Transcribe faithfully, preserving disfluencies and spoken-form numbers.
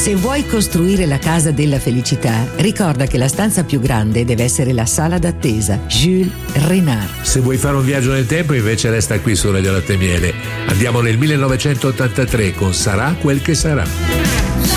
Se vuoi costruire la casa della felicità, ricorda che la stanza più grande deve essere la sala d'attesa. Jules Renard. Se vuoi fare un viaggio nel tempo, invece resta qui su Radio Latte e Miele. Andiamo nel millenovecentottantatré con Sarà quel che sarà.